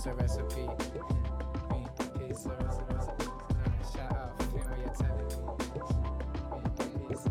pizza recipe. Pizza recipe. Shout out, feel what you're telling me. Pizza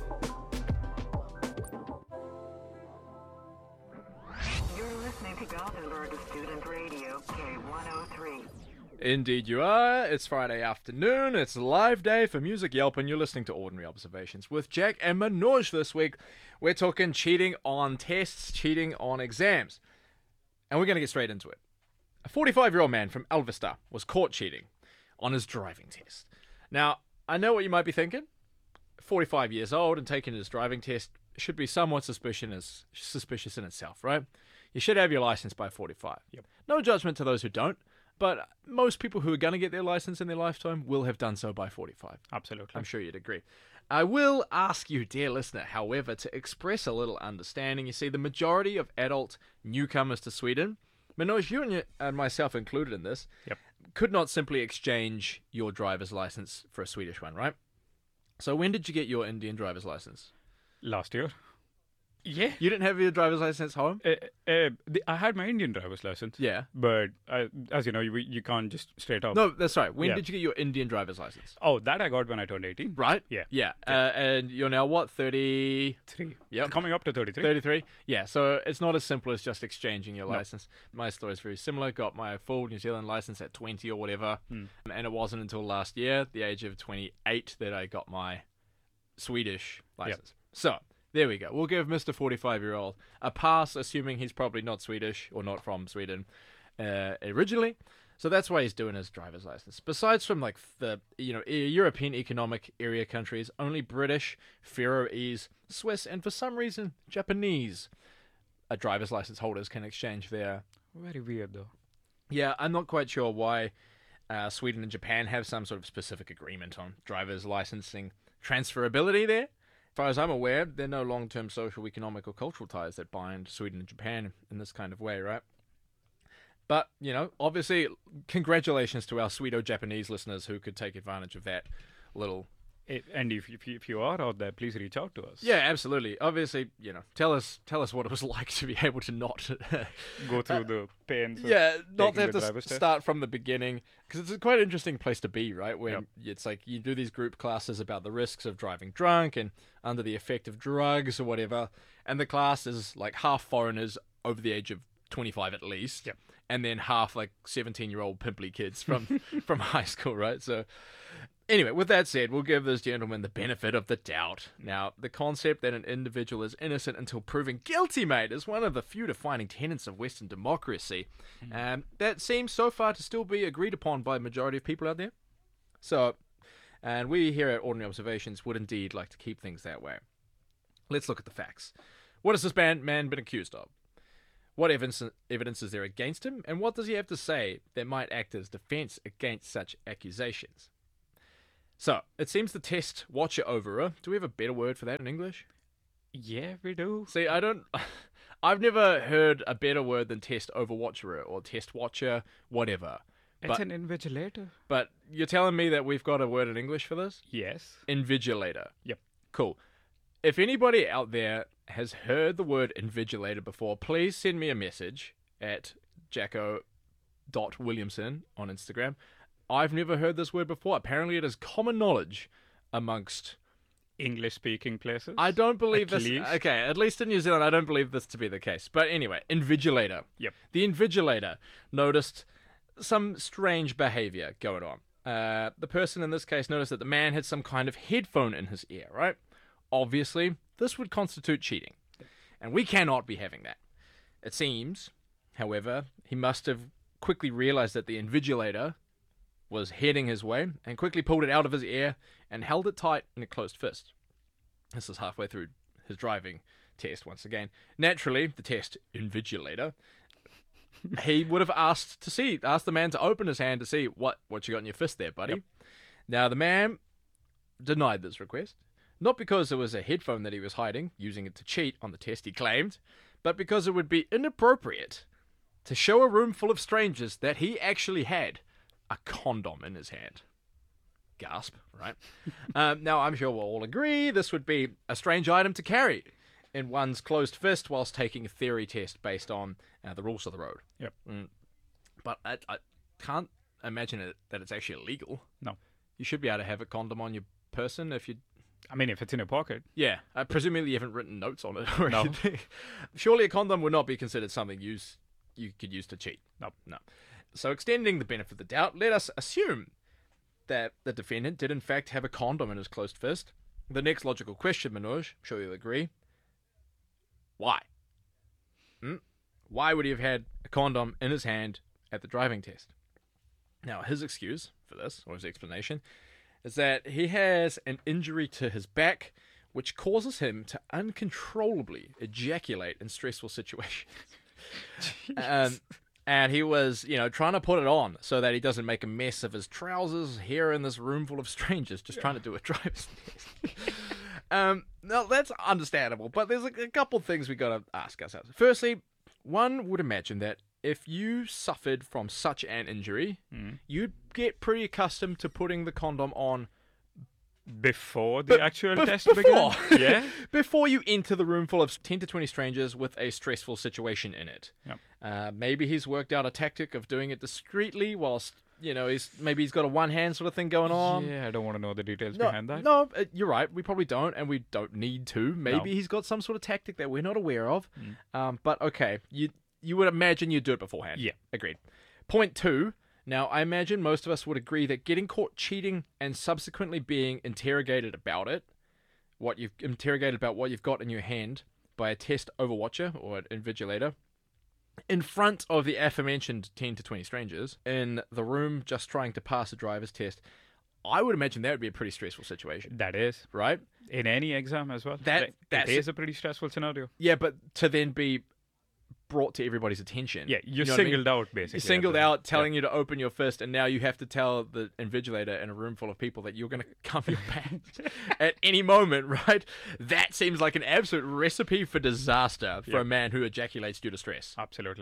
recipe. You're listening to Gothenburg Student Radio K103. Indeed you are. It's Friday afternoon. It's a live day for Music Yelp, and you're listening to Ordinary Observations with Jack and Manoj this week. We're talking cheating on tests, cheating on exams. And we're going to get straight into it. A 45-year-old man from Alvesta was caught cheating on his driving test. Now, I know what you might be thinking. 45 years old and taking his driving test should be somewhat suspicious in itself, right? You should have your license by 45. Yep. No judgment to those who don't. But most people who are going to get their license in their lifetime will have done so by 45. Absolutely. I'm sure you'd agree. I will ask you, dear listener, however, to express a little understanding. You see, the majority of adult newcomers to Sweden, Manoj, you and myself included in this, Yep. could not simply exchange your driver's license for a Swedish one, right? So when did you get your Indian driver's license? Last year. Yeah. You didn't have your driver's license home? I had my Indian driver's license. Yeah. But as you know, you can't just straight up. No, that's right. When Yeah. did you get your Indian driver's license? Oh, that I got when I turned 18. Right? Yeah. Yeah. And you're now what, 30? 3. Yep. Coming up to 33. 33? Yeah, so it's not as simple as just exchanging your license. My story is very similar. Got my full New Zealand license at 20 or whatever. And it wasn't until last year, the age of 28, that I got my Swedish license. So, there we go. We'll give Mr. 45-year-old a pass, assuming he's probably not Swedish or not from Sweden originally. So that's why he's doing his driver's license. Besides from like the European Economic Area countries, only British, Faroese, Swiss, and for some reason Japanese driver's license holders can exchange their. Very weird though. Yeah, I'm not quite sure why Sweden and Japan have some sort of specific agreement on driver's licensing transferability there. As far as I'm aware, there are no long-term social, economic, or cultural ties that bind Sweden and Japan in this kind of way, right? But, obviously, congratulations to our Swedo-Japanese listeners who could take advantage of that little... And if you are out there, please reach out to us. Yeah, absolutely. Obviously, tell us what it was like to be able to not Go through the pains. not taking have the to driver's test. start from the beginning, because it's a quite interesting place to be, right? When it's like you do these group classes about the risks of driving drunk and under the effect of drugs or whatever, and the class is like half foreigners over the age of 25 at least, Yep. and then half like 17-year-old pimply kids from from high school, right? So. Anyway, with that said, we'll give this gentleman the benefit of the doubt. Now, the concept that an individual is innocent until proven guilty, mate, is one of the few defining tenets of Western democracy. That seems so far to still be agreed upon by the majority of people out there. So, and we here at Ordinary Observations would indeed like to keep things that way. Let's look at the facts. What has this man been accused of? What evidence is there against him? And what does he have to say that might act as defense against such accusations? So, it seems the test watcher overer. Do we have a better word for that in English? Yeah, we do. See, I've never heard a better word than test overwatcherer or test watcher, whatever. It's an invigilator. But you're telling me that we've got a word in English for this? Yes. Invigilator. Yep. Cool. If anybody out there has heard the word invigilator before, please send me a message at jacko.williamson on Instagram. I've never heard this word before. Apparently it is common knowledge amongst... English-speaking places. I don't believe At this... least. Okay, at least in New Zealand, I don't believe this to be the case. But anyway, invigilator. Yep. The invigilator noticed some strange behavior going on. The person in this case noticed that the man had some kind of headphone in his ear, right? Obviously, this would constitute cheating. And we cannot be having that. It seems, however, he must have quickly realized that the invigilator was heading his way and quickly pulled it out of his ear and held it tight in a closed fist. This is halfway through his driving test once again. Naturally, the test invigilator, he would have asked the man to open his hand to see what you got in your fist there, buddy. Yep. Now, the man denied this request, not because it was a headphone that he was hiding, using it to cheat on the test, he claimed, but because it would be inappropriate to show a room full of strangers that he actually had a condom in his hand. Gasp, right? Now, I'm sure we'll all agree this would be a strange item to carry in one's closed fist whilst taking a theory test based on the rules of the road. Yep. but I can't imagine that it's actually illegal. No. You should be able to have a condom on your person if you. I mean, if it's in your pocket. Yeah, presumably you haven't written notes on it or No. anything. Surely a condom would not be considered something you could use to cheat. No. So extending the benefit of the doubt, let us assume that the defendant did in fact have a condom in his closed fist. The next logical question, Manoj, I'm sure you'll agree. Why? Why would he have had a condom in his hand at the driving test? Now, his excuse for this, or his explanation, is that he has an injury to his back which causes him to uncontrollably ejaculate in stressful situations. And he was, trying to put it on so that he doesn't make a mess of his trousers here in this room full of strangers just trying to do a driver's test. Now, that's understandable, but there's a couple things we got to ask ourselves. Firstly, one would imagine that if you suffered from such an injury, you'd get pretty accustomed to putting the condom on Before the actual test before. began? Yeah. Before you enter the room full of 10 to 20 strangers with a stressful situation in it. Yep. Maybe he's worked out a tactic of doing it discreetly whilst, he's got a one-hand sort of thing going on. Yeah, I don't want to know the details behind that. No, you're right. We probably don't, and we don't need to. Maybe No. he's got some sort of tactic that we're not aware of. But okay, you would imagine you'd do it beforehand. Yeah. Agreed. Point 2. Now, I imagine most of us would agree that getting caught cheating and subsequently being interrogated about it, what you've got in your hand by a test overwatcher or an invigilator, in front of the aforementioned 10 to 20 strangers in the room just trying to pass a driver's test, I would imagine that would be a pretty stressful situation, That is. right? In any exam as well. That- That that's- is a pretty stressful scenario. Yeah, but to then be brought to everybody's attention. Yeah, you're know what I mean? singled out, basically. You're singled at the- out, telling you to open your fist, and now you have to tell the invigilator in a room full of people that you're going to come your pants at any moment, right? That seems like an absolute recipe for disaster for Yeah. a man who ejaculates due to stress. Absolutely.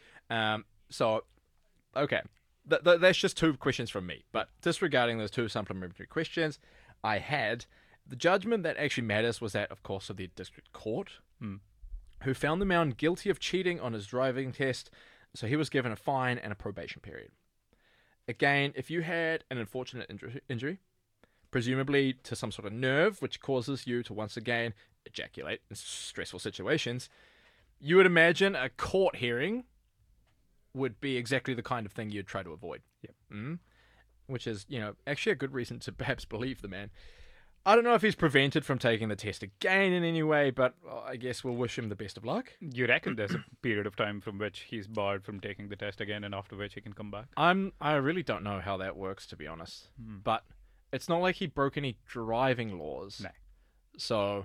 So, okay. That's just 2 questions from me. But disregarding those 2 supplementary questions, I had the judgment that actually matters was that, of course, of the district court, who found the man guilty of cheating on his driving test, so he was given a fine and a probation period. Again, if you had an unfortunate injury, presumably to some sort of nerve, which causes you to once again ejaculate in stressful situations, you would imagine a court hearing would be exactly the kind of thing you'd try to avoid. Yep. Which is, actually a good reason to perhaps believe the man. I don't know if he's prevented from taking the test again in any way, but I guess we'll wish him the best of luck. You reckon there's a period of time from which he's barred from taking the test again and after which he can come back? I really don't know how that works, to be honest. But it's not like he broke any driving laws. No. So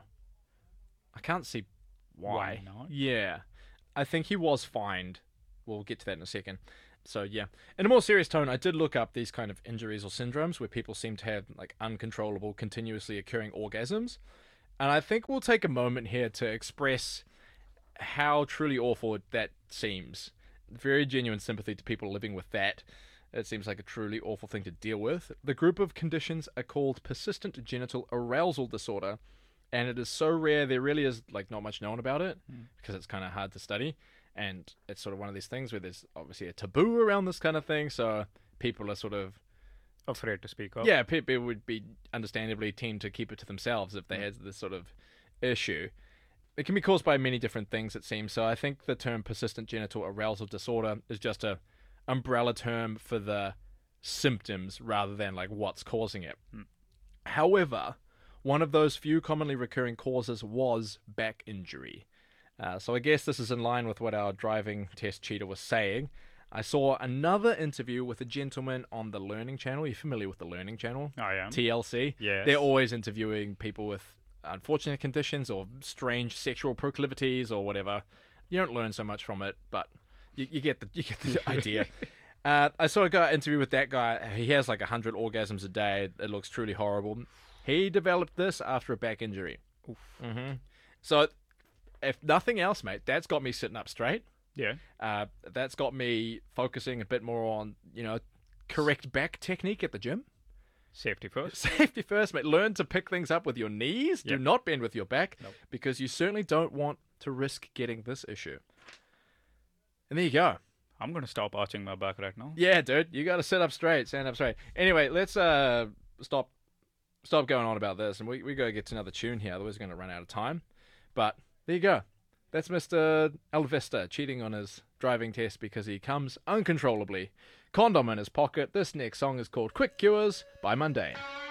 I can't see why. Why not? Yeah. I think he was fined. We'll get to that in a second. So yeah. In a more serious tone, I did look up these kind of injuries or syndromes where people seem to have like uncontrollable, continuously occurring orgasms. And I think we'll take a moment here to express how truly awful that seems. Very genuine sympathy to people living with that. It seems like a truly awful thing to deal with. The group of conditions are called persistent genital arousal disorder, and it is so rare there really is like not much known about it because it's kind of hard to study, and it's sort of one of these things where there's obviously a taboo around this kind of thing, so people are sort of Afraid to speak up. yeah, people would be understandably tend to keep it to themselves if they had this sort of issue. It can be caused by many different things, it seems. So I think the term persistent genital arousal disorder is just a umbrella term for the symptoms rather than like what's causing it. However, one of those few commonly recurring causes was back injury. So I guess this is in line with what our driving test cheater was saying. I saw another interview with a gentleman on the Learning Channel. Are you familiar with the Learning Channel? I am. TLC. Yes. They're always interviewing people with unfortunate conditions or strange sexual proclivities or whatever. You don't learn so much from it, but you get the idea. I saw a guy interview with that guy. He has like 100 orgasms a day. It looks truly horrible. He developed this after a back injury. So, if nothing else, mate, that's got me sitting up straight. Yeah. That's got me focusing a bit more on, correct back technique at the gym. Safety first. Safety first, mate. Learn to pick things up with your knees. Do Yep. not bend with your back, Nope. because you certainly don't want to risk getting this issue. And there you go. I'm gonna stop arching my back right now. Yeah, dude, you got to sit up straight, stand up straight. Anyway, let's stop going on about this, and we gotta get to another tune here. Otherwise, we're gonna run out of time. But there you go. That's Mr. Alvesta cheating on his driving test because he comes uncontrollably. Condom in his pocket. This next song is called Quick Cures by Mundane.